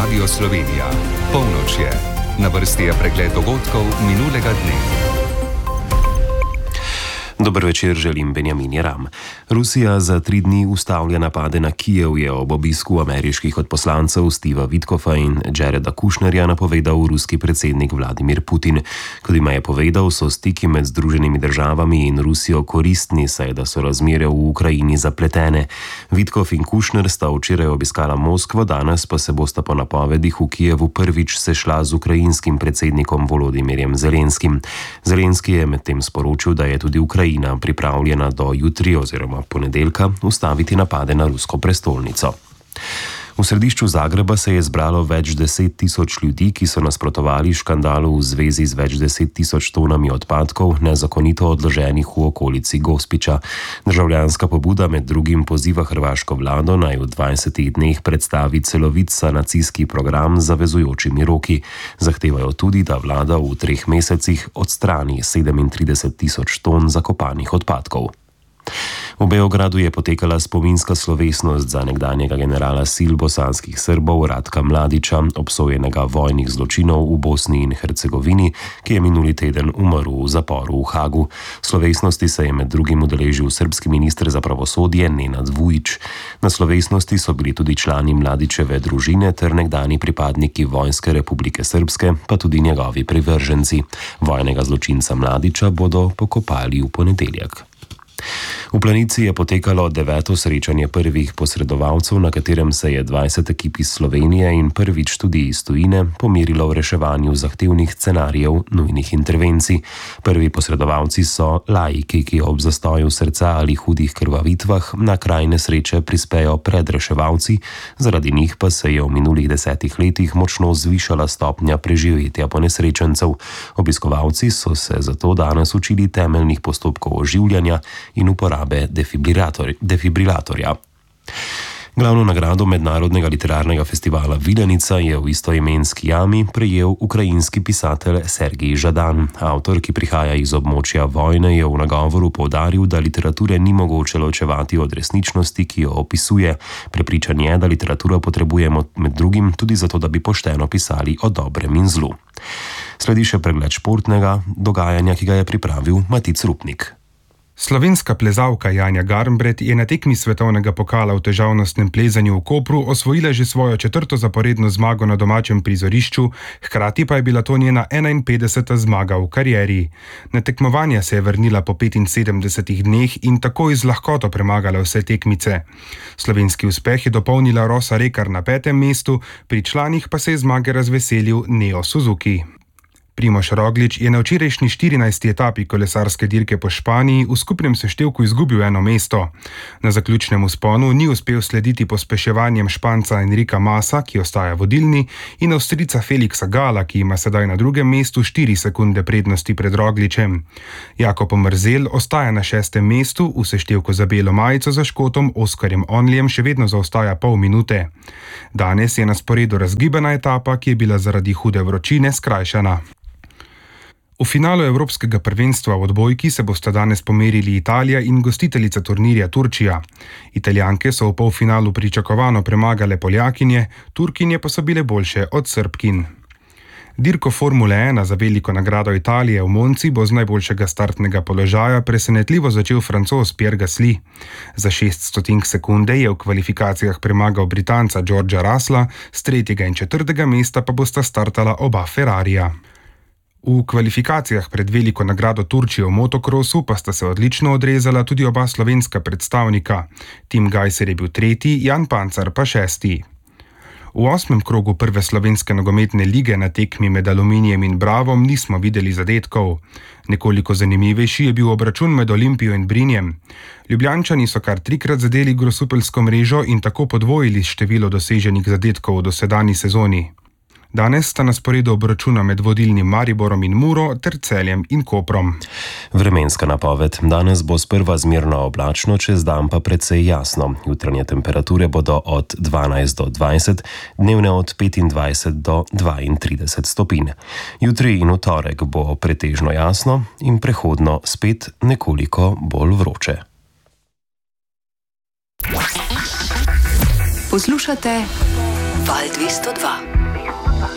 Radio Slovenija. Polnoč je. Na vrsti je pregled dogodkov minulega dne. Dober večer, želim Benjamin Jeram. Rusija za 3 dni ustavlja napade na Kijev, je ob obisku ameriških odposlancev Steva Witkoffa in Jareda Kushnerja napovedal ruski predsednik Vladimir Putin. Kot jima je povedal, so stiki med Združenimi državami in Rusijo koristni, saj da so razmere v Ukrajini zapletene. Witkoff in Kushner sta včeraj obiskala Moskvo, danes pa se bosta po napovedih v Kijevu prvič sešla z ukrajinskim predsednikom Volodimirjem Zelenskim. Zelenski je medtem sporočil, da je tudi Ukrajina pripravljena do jutri oziroma ponedeljka ustaviti napade na rusko prestolnico. V središču Zagreba se je zbralo več 10.000 ljudi, ki so nasprotovali škandalu v zvezi z več 10.000 tonami odpadkov, nezakonito odloženih v okolici Gospića. Državljanska pobuda med drugim poziva hrvaško vlado naj v 20 dneh predstavi celovit sanacijski program z zavezujočimi roki. Zahtevajo tudi, da vlada v 3 mesecih odstrani 37.000 ton zakopanih odpadkov. V Beogradu je potekala spominska slovesnost za nekdanjega generala sil bosanskih Srbov Ratka Mladića, obsojenega vojnih zločinov v Bosni in Hercegovini, ki je minuli teden umrl v zaporu v Hagu. Slovesnosti se je med drugim udeležil srbski minister za pravosodje Nenad Vujić. Na slovesnosti so bili tudi člani Mladićeve družine ter nekdani pripadniki Vojske Republike Srpske, pa tudi njegovi privrženci. Vojnega zločinca Mladića bodo pokopali v ponedeljek. V Planici je potekalo 9. srečanje prvih posredovalcev, na katerem se je 20 ekip iz Slovenije in prvič tudi iz tujine pomerilo v reševanju zahtevnih scenarijev nujnih intervencij. Prvi posredovalci so laiki, ki ob zastoju srca ali hudih krvavitvah na kraj nesreče prispejo pred reševalci, zaradi njih pa se je v minulih 10 letih močno zvišala stopnja preživetja ponesrečencev. Obiskovalci so se zato danes učili temeljnih postopkov oživljanja in uporabe defibrilatorja. Glavno nagrado Mednarodnega literarnega festivala Vilenica je v istoimenski jami prejel ukrajinski pisatelj Sergij Žadan. Avtor, ki prihaja iz območja vojne, je v nagovoru poudaril, da literature ni mogoče ločevati od resničnosti, ki jo opisuje. Prepričan je, da literaturo potrebujemo med drugim tudi zato, da bi pošteno pisali o dobrem in zlu. Sledi še pregled športnega dogajanja, ki ga je pripravil Matic Rupnik. Slovenska plezalka Janja Garnbret je na tekmi svetovnega pokala v težavnostnem plezanju v Kopru osvojila že svojo 4. zaporedno zmago na domačem prizorišču, hkrati pa je bila to njena 51. zmaga v karieri. Na tekmovanja se je vrnila po 75 dneh in takoj z lahkoto premagala vse tekmice. Slovenski uspeh je dopolnila Rosa Rekar na 5. mestu, pri članih pa se je zmage razveselil Neo Suzuki. Primož Roglič je na včerajšnji 14. etapi kolesarske dirke po Španiji v skupnem seštevku izgubil 1 mesto. Na zaključnem vzponu ni uspel slediti pospeševanjem Španca Enrika Masa, ki ostaja vodilni, in Avstrijca Felixa Gala, ki ima sedaj na 2. mestu 4 sekunde prednosti pred Rogličem. Jakob Mrzel ostaja na 6. mestu, v seštevku za belo majico za Škotom Oskarjem Onlijem še vedno zaostaja pol minute. Danes je na sporedu razgibana etapa, ki je bila zaradi hude vročine skrajšana. V finalu Evropskega prvenstva v odbojki se bosta danes pomerili Italija in gostiteljica turnirja Turčija. Italijanke so v polfinalu pričakovano premagale Poljakinje, Turkinje pa so bile boljše od Srbkin. Dirko Formule 1 za veliko nagrado Italije v Monci bo z najboljšega startnega položaja presenetljivo začel Francoz Pierre Gasly. Za 0,06 sekunde je v kvalifikacijah premagal Britanca Georgea Russella, z 3. in 4. mesta pa bosta startala oba Ferrarija. V kvalifikacijah pred veliko nagrado Turčije v motokrosu pa sta se odlično odrezala tudi oba slovenska predstavnika. Tim Gajser je bil 3., Jan Pancar pa 6. V 8. krogu prve slovenske nogometne lige na tekmi med Aluminijem in Bravom nismo videli zadetkov. Nekoliko zanimivejši je bil obračun med Olimpijo in Brinjem. Ljubljančani so kar 3-krat zadeli grosupeljsko mrežo in tako podvojili število doseženih zadetkov v dosedanji sezoni. Danes sta na sporedu obračuna med vodilnim Mariborom in Muro ter Celjem in Koprom. Vremenska napoved. Danes bo sprva zmerno oblačno, čez dan pa precej jasno. Jutranje temperature bodo od 12 do 20, dnevne od 25 do 32 stopinj. Jutri in v torek bo pretežno jasno in prehodno spet nekoliko bolj vroče. Poslušate Val 202.